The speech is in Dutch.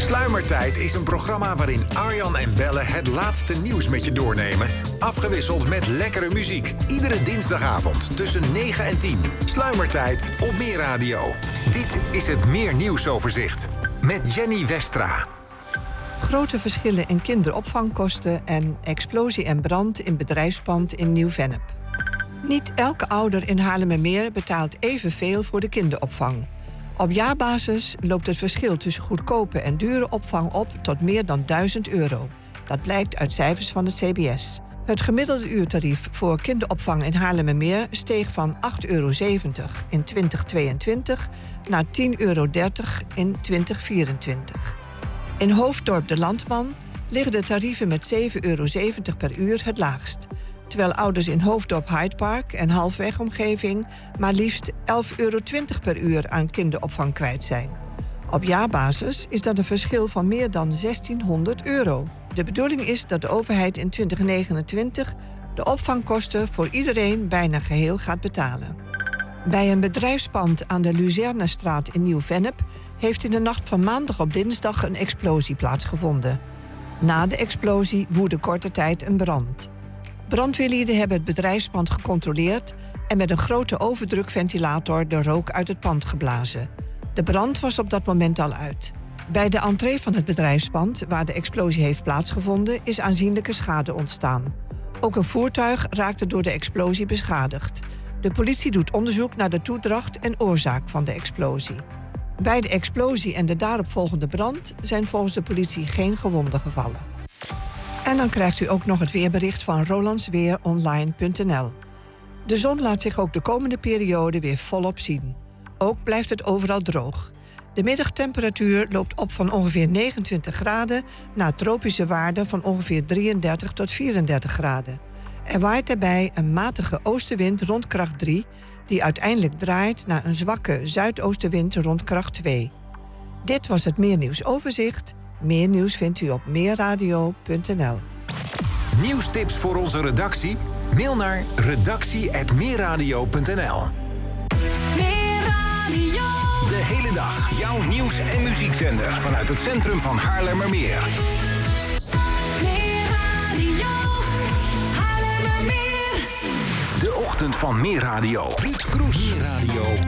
Sluimertijd is een programma waarin Arjan en Belle het laatste nieuws met je doornemen. Afgewisseld met lekkere muziek. Iedere dinsdagavond tussen 9 en 10. Sluimertijd op Meer Radio. Dit is het Meer Nieuwsoverzicht met Jenny Westra. Grote verschillen in kinderopvangkosten en explosie en brand in bedrijfspand in Nieuw-Vennep. Niet elke ouder in Haarlemmermeer betaalt evenveel voor de kinderopvang. Op jaarbasis loopt het verschil tussen goedkope en dure opvang op tot meer dan €1000. Dat blijkt uit cijfers van het CBS. Het gemiddelde uurtarief voor kinderopvang in Haarlemmermeer steeg van €8,70 in 2022 naar €10,30 in 2024. In Hoofddorp de Landman liggen de tarieven met €7,70 per uur het laagst. Terwijl ouders in Hoofddorp Hyde Park en halfwegomgeving maar liefst €11,20 per uur aan kinderopvang kwijt zijn. Op jaarbasis is dat een verschil van meer dan €1.600. De bedoeling is dat de overheid in 2029 de opvangkosten voor iedereen bijna geheel gaat betalen. Bij een bedrijfspand aan de Luzernestraat in Nieuw-Vennep heeft in de nacht van maandag op dinsdag een explosie plaatsgevonden. Na de explosie woedde korte tijd een brand. Brandweerlieden hebben het bedrijfspand gecontroleerd en met een grote overdrukventilator de rook uit het pand geblazen. De brand was op dat moment al uit. Bij de entree van het bedrijfspand, waar de explosie heeft plaatsgevonden, is aanzienlijke schade ontstaan. Ook een voertuig raakte door de explosie beschadigd. De politie doet onderzoek naar de toedracht en oorzaak van de explosie. Bij de explosie en de daaropvolgende brand zijn volgens de politie geen gewonden gevallen. En dan krijgt u ook nog het weerbericht van rolandsweeronline.nl. De zon laat zich ook de komende periode weer volop zien. Ook blijft het overal droog. De middagtemperatuur loopt op van ongeveer 29 graden naar tropische waarden van ongeveer 33 tot 34 graden. Er waait daarbij een matige oostenwind rond kracht 3... die uiteindelijk draait naar een zwakke zuidoostenwind rond kracht 2. Dit was het Meer Nieuwsoverzicht. Meer nieuws vindt u op meerradio.nl. Nieuwstips voor onze redactie? Mail naar redactie@meerradio.nl. Meerradio. De hele dag jouw nieuws- en muziekzender vanuit het centrum van Haarlemmermeer. Meerradio. Haarlemmermeer. De ochtend van Meer Radio. Ruud Kroes. Meer Radio.